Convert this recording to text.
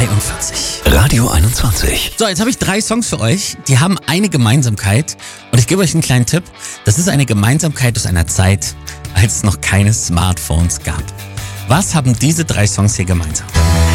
43. Radio 21. So, jetzt habe ich 3 Songs für euch, die haben eine Gemeinsamkeit und ich gebe euch einen kleinen Tipp. Das ist eine Gemeinsamkeit aus einer Zeit, als es noch keine Smartphones gab. Was haben diese 3 Songs hier gemeinsam?